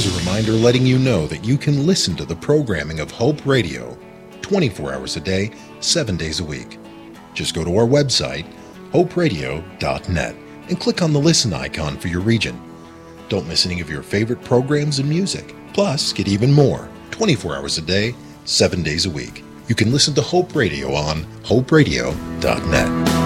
a reminder letting you know that you can listen to the programming of Hope Radio 24 hours a day, 7 days a week. Just go to our website, hoperadio.net, and click on the listen icon for your region. Don't miss any of your favorite programs and music. Plus, get even more 24 hours a day, 7 days a week. You can listen to Hope Radio on hoperadio.net.